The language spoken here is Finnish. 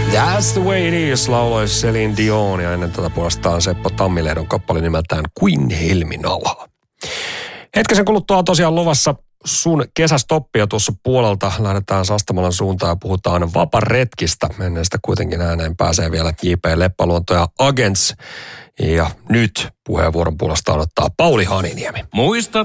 That's the way it is, lauloi Celine Dion ja ennen tätä puolestaan Seppo Tammilehdon kappale nimeltään Kuin helminauha. Hetkisen kuluttua on tosiaan luvassa sun kesästoppia tuossa puolelta. Lähdetään Sastamalan suuntaan ja puhutaan vaparetkistä. Ennen sitä kuitenkin ääneen pääsee vielä J.P. Leppäluonto ja Agents. Ja nyt puheenvuoron puolestaan ottaa Pauli Haniniemi. Muista